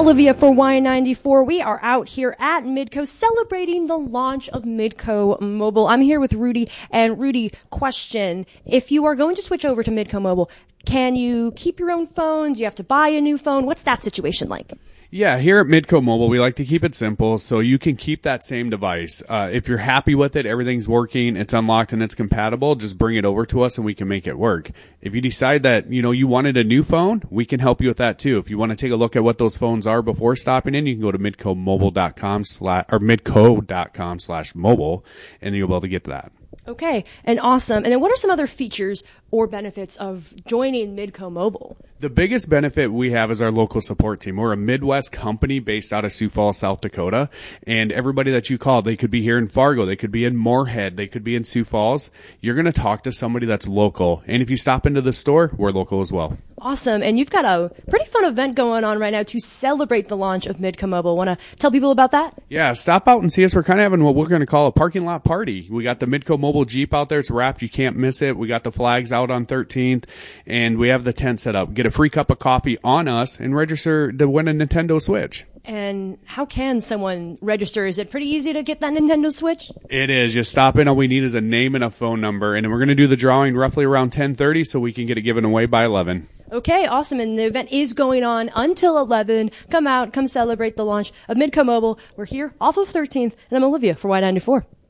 Olivia for Y94. We are out here at Midco celebrating the launch of Midco Mobile. I'm here with Rudy. And Rudy, question. If you are going to switch over to Midco Mobile, can you keep your own phone? Do you have to buy a new phone? What's that situation like? Yeah, here at Midco Mobile, we like to keep it simple so you can keep that same device. If you're happy with it, everything's working, it's unlocked and it's compatible, just bring it over to us and we can make it work. If you decide that, you wanted a new phone, we can help you with that too. If you want to take a look at what those phones are before stopping in, you can go to midcomobile.com/mobile and you'll be able to get to that. Okay, and awesome. And then what are some other features or benefits of joining Midco Mobile? The biggest benefit we have is our local support team. We're a Midwest company based out of Sioux Falls, South Dakota. And everybody that you call, they could be here in Fargo, they could be in Moorhead, they could be in Sioux Falls. You're going to talk to somebody that's local. And if you stop into the store, we're local as well. Awesome. And you've got a pretty fun event going on right now to celebrate the launch of Midco Mobile. Want to tell people about that? Yeah, stop out and see us. We're kind of having what we're going to call a parking lot party. We got the Midco Mobile Jeep out there. It's wrapped. You can't miss it. We got the flags out on 13th, and we have the tent set up. Get a free cup of coffee on us and register to win a Nintendo Switch. And how can someone register? Is it pretty easy to get that Nintendo Switch? It is. Just stop in. All we need is a name and a phone number. And we're going to do the drawing roughly around 10:30 so we can get it given away by 11. Okay, awesome. And the event is going on until 11. Come out, come celebrate the launch of Midco Mobile. We're here off of 13th, and I'm Olivia for Y94.